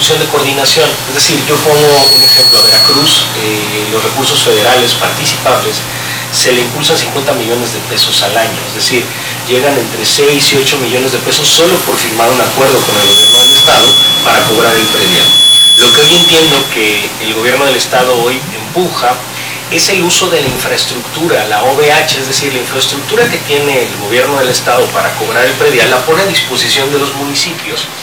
función de coordinación. Es decir, yo pongo un ejemplo: a Veracruz, los recursos federales participables se le impulsan 50 millones de pesos al año, es decir, llegan entre 6 y 8 millones de pesos solo por firmar un acuerdo con el gobierno del estado para cobrar el predial. Lo que hoy entiendo que el gobierno del estado hoy empuja es el uso de la infraestructura, la OVH, es decir, la infraestructura que tiene el gobierno del estado para cobrar el predial la pone a disposición de los municipios.